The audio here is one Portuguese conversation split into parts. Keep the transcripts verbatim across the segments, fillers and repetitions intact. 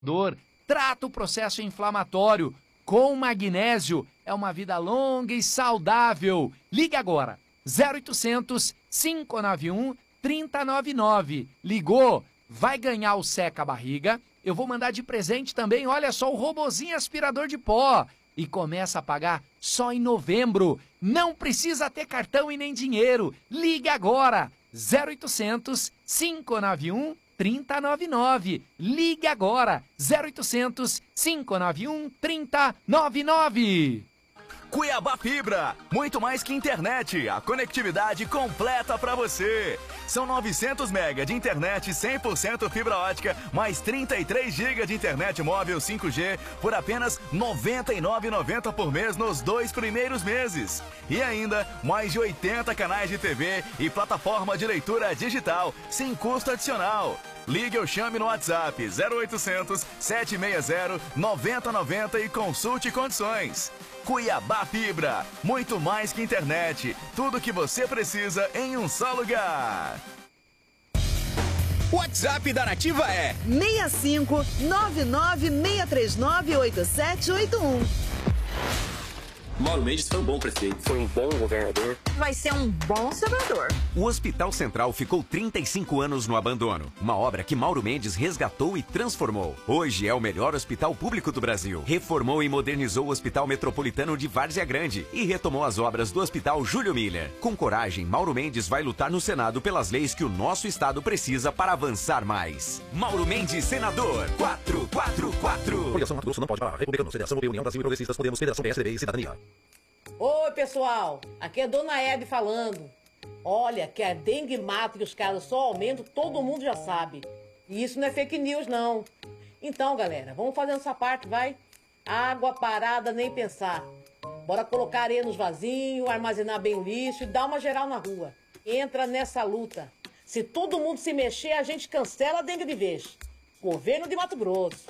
dor, trata o processo inflamatório. Com magnésio é uma vida longa e saudável. Ligue agora, zero oitocentos, cinco nove um, três zero nove nove. Ligou, vai ganhar o Seca Barriga. Eu vou mandar de presente também, olha só, o robozinho aspirador de pó. E começa a pagar só em novembro. Não precisa ter cartão e nem dinheiro. Ligue agora, zero oitocentos, cinco nove um, três zero nove nove. Ligue agora, zero oitocentos, cinco nove um, três zero nove nove. Cuiabá Fibra, muito mais que internet, a conectividade completa para você. São novecentos megas de internet cem por cento fibra ótica, mais trinta e três gigas de internet móvel cinco G por apenas noventa e nove reais e noventa centavos por mês nos dois primeiros meses. E ainda mais de oitenta canais de T V e plataforma de leitura digital, sem custo adicional. Ligue ou chame no WhatsApp zero oitocentos, sete seis zero, nove zero nove zero e consulte condições. Cuiabá Fibra, muito mais que internet, tudo que você precisa em um só lugar. O WhatsApp da Nativa é seis cinco nove nove seis três nove oito sete oito um. Mauro Mendes foi um bom prefeito. Foi um bom governador. Vai ser um bom senador. O Hospital Central ficou trinta e cinco anos no abandono. Uma obra que Mauro Mendes resgatou e transformou. Hoje é o melhor hospital público do Brasil. Reformou e modernizou o Hospital Metropolitano de Várzea Grande e retomou as obras do Hospital Júlio Miller. Com coragem, Mauro Mendes vai lutar no Senado pelas leis que o nosso estado precisa para avançar mais. Mauro Mendes, senador, quatro quatro quatro. Coligação Mato Grosso não pode parar. Republicanos, Federação União Brasil e Progressistas, Podemos, Federação P S D B e Cidadania. Oi, pessoal, aqui é Dona Hebe falando. Olha, que a dengue mata e os casos só aumentam, todo mundo já sabe. E isso não é fake news, não. Então, galera, vamos fazendo essa parte, vai? Água parada, nem pensar. Bora colocar areia nos vasinhos, armazenar bem o lixo e dar uma geral na rua. Entra nessa luta. Se todo mundo se mexer, a gente cancela a dengue de vez. Governo de Mato Grosso.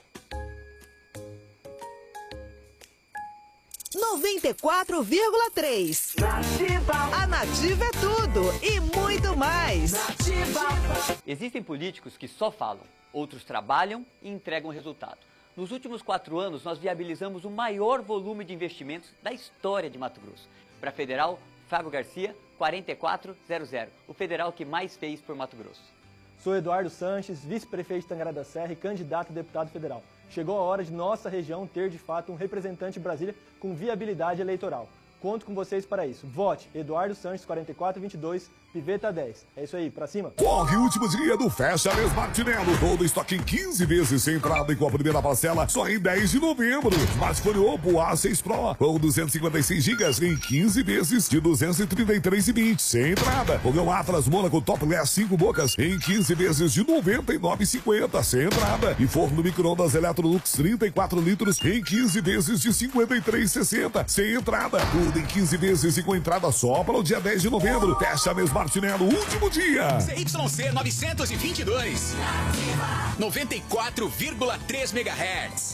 noventa e quatro vírgula três. Nativa. A Nativa é tudo e muito mais. Nativa. Existem políticos que só falam, outros trabalham e entregam resultado. Nos últimos quatro anos, nós viabilizamos o maior volume de investimentos da história de Mato Grosso. Para a Federal, Fábio Garcia, quarenta e quatro zero zero, o federal que mais fez por Mato Grosso. Sou Eduardo Sanches, vice-prefeito de Tangará da Serra e candidato a deputado federal. Chegou a hora de nossa região ter, de fato, um representante de Brasília com viabilidade eleitoral. Conto com vocês para isso. Vote Eduardo Sanches, quarenta e quatro vinte e dois, Piveta dez. É isso aí, pra cima. Corre o último dia do Fecha Mês Martinello. Todo estoque em quinze vezes sem entrada e com a primeira parcela só em dez de novembro. Smartphone Oppo A seis Pro com duzentos e cinquenta e seis gigas em quinze vezes de duzentos e trinta e três reais e vinte centavos sem entrada. Fogão Atlas Monaco Topless cinco bocas em quinze vezes de noventa e nove reais e cinquenta centavos sem entrada. E forno micro-ondas Electrolux trinta e quatro litros em quinze vezes de cinquenta e três reais e sessenta centavos sem entrada. Tudo em quinze vezes e com entrada só para o dia dez de novembro. Fecha Mês Martinello, último dia. C Y C novecentos e vinte e dois. noventa e quatro vírgula três megahertz.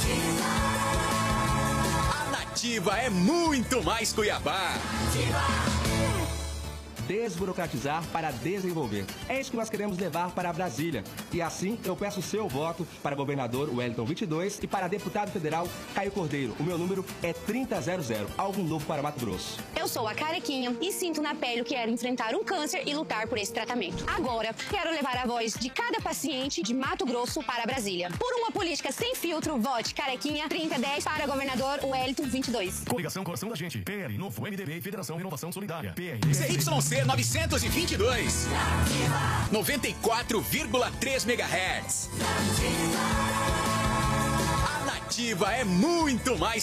A Nativa é muito mais Cuiabá. Desburocratizar para desenvolver. É isso que nós queremos levar para Brasília. E assim eu peço o seu voto para governador Wellington vinte e dois e para deputado federal Caio Cordeiro. O meu número é trinta zero zero. Algo novo para Mato Grosso. Eu sou a Carequinha e sinto na pele que quero enfrentar um câncer e lutar por esse tratamento. Agora, quero levar a voz de cada paciente de Mato Grosso para Brasília. Por uma política sem filtro, vote Carequinha trinta dez para governador Wellington vinte e dois. Coligação Coração da Gente. P L, Novo, M D B e Federação Renovação Solidária. P R. C Y C novecentos e vinte e dois. noventa e quatro vírgula três megahertz. A Nativa é muito mais